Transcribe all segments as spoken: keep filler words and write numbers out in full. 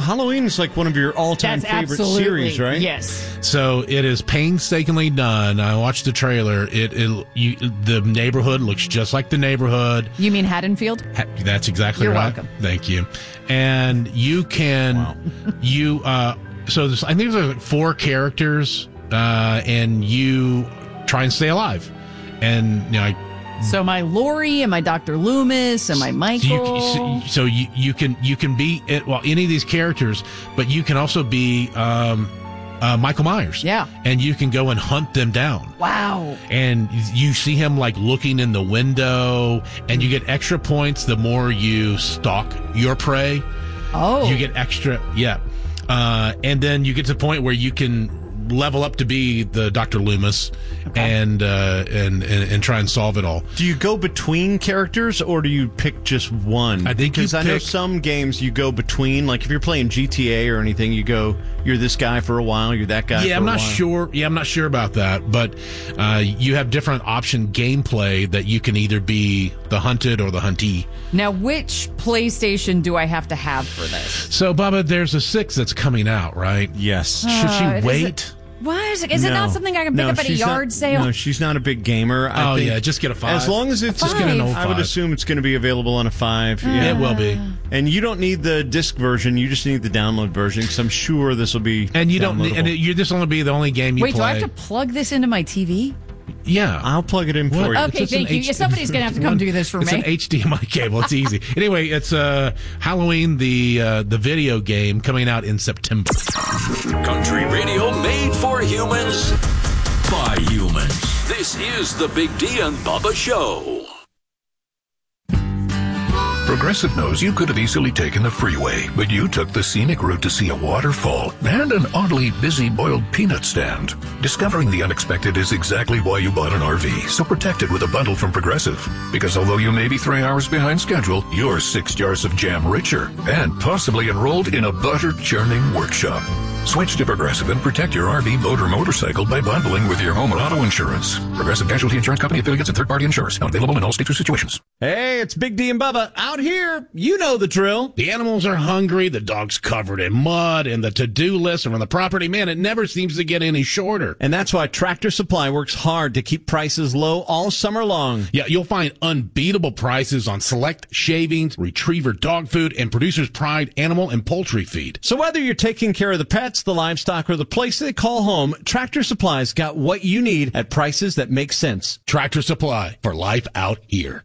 Halloween is like one of your all-time That's favorite absolutely, series, right? Yes. So it is painstakingly done. I watched the trailer. It, it you, the neighborhood looks just like the neighborhood. You mean Haddonfield? Ha- That's exactly You're right. welcome. Thank you. And you can, Wow. you, uh, so there's, I think there's like four characters, uh, and you try and stay alive. And, you know, I, So my Lori, am I Doctor Loomis, am I Michael? So, you, so, so you, you can you can be well any of these characters, but you can also be um, uh, Michael Myers. Yeah, and you can go and hunt them down. Wow! And you see him like looking in the window, and you get extra points the more you stalk your prey. Oh, you get extra, yeah. Uh, and then you get to the point where you can level up to be the Doctor Loomis, okay. and, uh, and and and try and solve it all. Do you go between characters or do you pick just one? I think because I know pick... some games you go between. Like if you're playing G T A or anything, you go you're this guy for a while, you're that guy. Yeah, for I'm a not while. sure. Yeah, I'm not sure about that, but uh, you have different option gameplay that you can either be the hunted or the huntee. Now, which PlayStation do I have to have for this? So, Bubba, there's a six that's coming out, right? Yes. Should Uh, she wait? It, what? Is, is no. it not something I can pick no, up at a she's yard not, sale? No, she's not a big gamer. I oh, think yeah, just get a five. As long as it's just get an old I would five. assume it's going to be available on a five. Uh, yeah. It will be. And you don't need the disc version. You just need the download version because I'm sure this will be And you don't. downloadable. And it, you this will only be the only game you Wait, play. do I have to plug this into my T V? Yeah, I'll plug it in for What? you. Okay, It's just thank an you. H- Somebody's going to have to come do this for it's me. It's an H D M I cable. It's easy. Anyway, it's uh, Halloween, the uh, the video game coming out in September. Country radio made for humans by humans. This is the Big D and Bubba Show. Progressive knows you could have easily taken the freeway, but you took the scenic route to see a waterfall and an oddly busy boiled peanut stand. Discovering the unexpected is exactly why you bought an R V, so protect it with a bundle from Progressive. Because although you may be three hours behind schedule, you're six jars of jam richer and possibly enrolled in a butter-churning workshop. Switch to Progressive and protect your R V, boat, or motorcycle by bundling with your home and auto insurance. Progressive Casualty Insurance Company affiliates and third-party insurers. Not available in all states or situations. Hey, it's Big D and Bubba out here. You know the drill. The animals are hungry, the dog's covered in mud, and the to-do list around the property, man, it never seems to get any shorter. And that's why Tractor Supply works hard to keep prices low all summer long. Yeah, you'll find unbeatable prices on select shavings, retriever dog food, and Producer's Pride animal and poultry feed. So whether you're taking care of the pets, the livestock, or the place they call home, Tractor Supply's got what you need at prices that make sense. Tractor Supply, for life out here.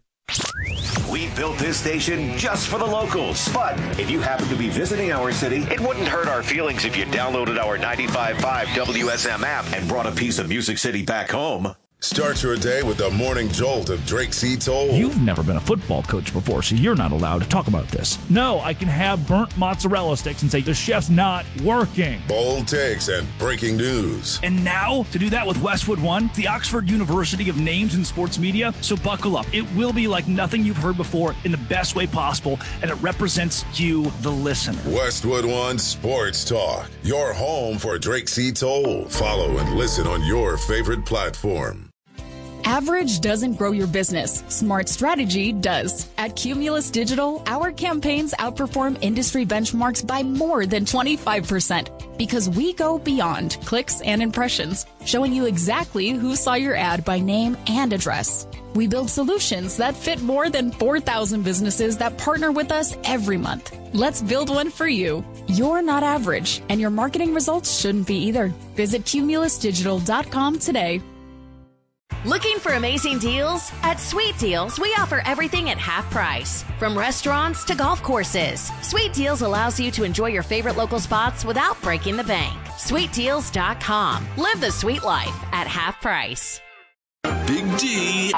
We built this station just for the locals. But if you happen to be visiting our city, it wouldn't hurt our feelings if you downloaded our ninety-five point five W S M app and brought a piece of Music City back home. Start your day with the morning jolt of Drake C. Toll. You've never been a football coach before, so you're not allowed to talk about this. No, I can have burnt mozzarella sticks and say the chef's not working. Bold takes and breaking news. And now, to do that with Westwood One, the Oxford University of Names in Sports Media, so buckle up. It will be like nothing you've heard before in the best way possible, and it represents you, the listener. Westwood One Sports Talk, your home for Drake C. Toll. Follow and listen on your favorite platform. Average doesn't grow your business. Smart strategy does. At Cumulus Digital, our campaigns outperform industry benchmarks by more than twenty-five percent because we go beyond clicks and impressions, showing you exactly who saw your ad by name and address. We build solutions that fit more than four thousand businesses that partner with us every month. Let's build one for you. You're not average, and your marketing results shouldn't be either. Visit cumulus digital dot com today. Looking for amazing deals? At Sweet Deals, we offer everything at half price. From restaurants to golf courses, Sweet Deals allows you to enjoy your favorite local spots without breaking the bank. sweet deals dot com. Live the sweet life at half price. Big D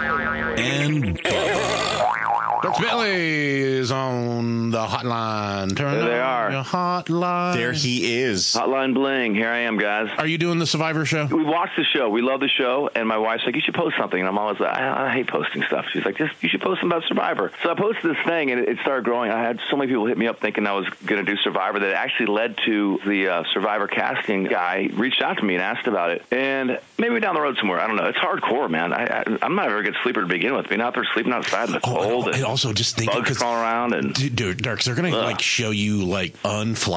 and Dutch Billy is on the hotline. Turn There they on are. your hotline. There he is. Hotline bling. Here I am, guys. Are you doing the Survivor show? We watched the show. We love the show. And my wife's like, you should post something. And I'm always like, I, I hate posting stuff. She's like, just you should post something about Survivor. So I posted this thing, and it, it started growing. I had so many people hit me up thinking I was going to do Survivor that it actually led to the uh, Survivor casting guy reached out to me and asked about it. And maybe down the road somewhere. I don't know. It's hardcore, man. I, I, I'm not a very good sleeper to begin with. Being out there sleeping outside in the Oh, cold. and, and also just thinking, bugs crawling around. And dude, Darks, they're going to like show you like unfly.